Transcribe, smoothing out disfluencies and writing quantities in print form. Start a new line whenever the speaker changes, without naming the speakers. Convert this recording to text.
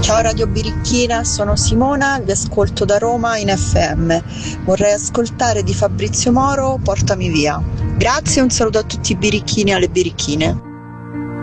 Ciao Radio Birichina, sono Simona, vi ascolto da Roma in FM. Vorrei ascoltare di Fabrizio Moro Portami via. Grazie e un saluto a tutti i birichini e alle birichine.